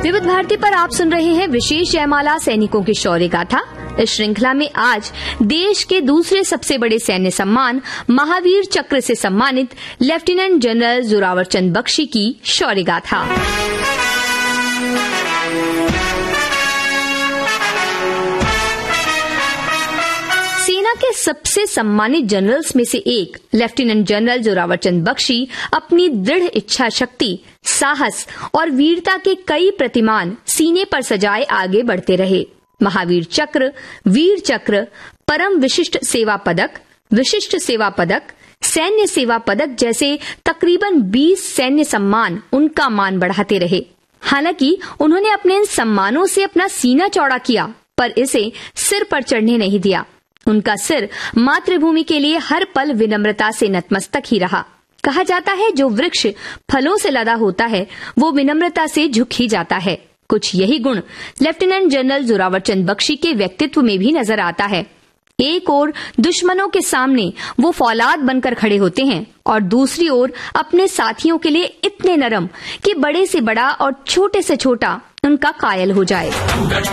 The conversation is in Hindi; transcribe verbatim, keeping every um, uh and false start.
विविध भारती पर आप सुन रहे हैं विशेष जयमाला सैनिकों की शौर्य गाथा। इस श्रृंखला में आज देश के दूसरे सबसे बड़े सैन्य सम्मान महावीर चक्र से सम्मानित लेफ्टिनेंट जनरल जोरावर चंद बख्शी की शौर्य गाथा। सेना के सबसे सम्मानित जनरल्स में से एक लेफ्टिनेंट जनरल जोरावर चंद बख्शी अपनी दृढ़ इच्छा शक्ति, साहस और वीरता के कई प्रतिमान सीने पर सजाए आगे बढ़ते रहे। महावीर चक्र, वीर चक्र, परम विशिष्ट सेवा पदक, विशिष्ट सेवा पदक, सैन्य सेवा पदक जैसे तकरीबन बीस सैन्य सम्मान उनका मान बढ़ाते रहे। हालांकि उन्होंने अपने इन सम्मानों से अपना सीना चौड़ा किया, पर इसे सिर पर चढ़ने नहीं दिया। उनका सिर मातृभूमि के लिए हर पल विनम्रता से नतमस्तक ही रहा। कहा जाता है जो वृक्ष फलों से लदा होता है वो विनम्रता से झुक ही जाता है। कुछ यही गुण लेफ्टिनेंट जनरल जोरावर चंद बख्शी के व्यक्तित्व में भी नजर आता है। एक ओर दुश्मनों के सामने वो फौलाद बनकर खड़े होते हैं और दूसरी ओर अपने साथियों के लिए इतने नरम कि बड़े से बड़ा और छोटे से छोटा उनका कायल हो जाए।